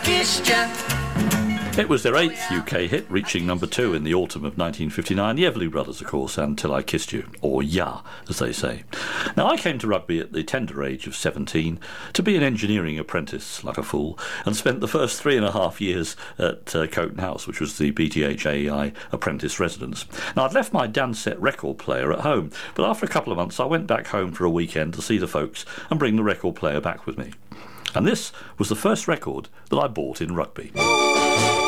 kissed ya. It was their eighth UK hit, reaching number 2 in the autumn of 1959. The Everly Brothers, of course, and Till I Kissed You, or Ya, as they say. Now, I came to rugby at the tender age of 17 to be an engineering apprentice, like a fool, and spent the first 3.5 years at Coton House, which was the BTH AEI apprentice residence. Now, I'd left my Dansette record player at home, but after a couple of months I went back home for a weekend to see the folks and bring the record player back with me. And this was the first record that I bought in rugby.